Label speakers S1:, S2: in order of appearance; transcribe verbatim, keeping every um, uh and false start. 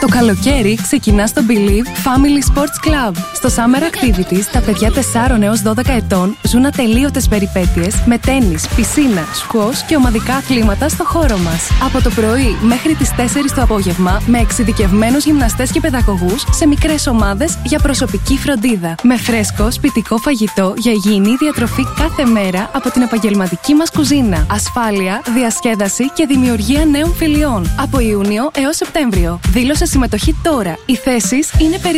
S1: Το καλοκαίρι ξεκινά στο Believe Family Sports Club. Στο Summer Activities, τα παιδιά τεσσάρων έως δώδεκα ετών ζουν ατελείωτες περιπέτειες με τένις, πισίνα, σκουός και ομαδικά αθλήματα στο χώρο μας. Από το πρωί μέχρι τις τέσσερις το απόγευμα, με εξειδικευμένους γυμναστές και παιδαγωγούς σε μικρές ομάδες για προσωπική φροντίδα. Με φρέσκο σπιτικό φαγητό για υγιεινή διατροφή κάθε μέρα από την επαγγελματική μας κουζίνα. Ασφάλεια, διασκέδαση και δημιουργία νέων φιλιών. Από Ιούνιο έως Σεπτέμβριο. Δήλωσε συμμετοχή τώρα. Οι θέσεις είναι περι...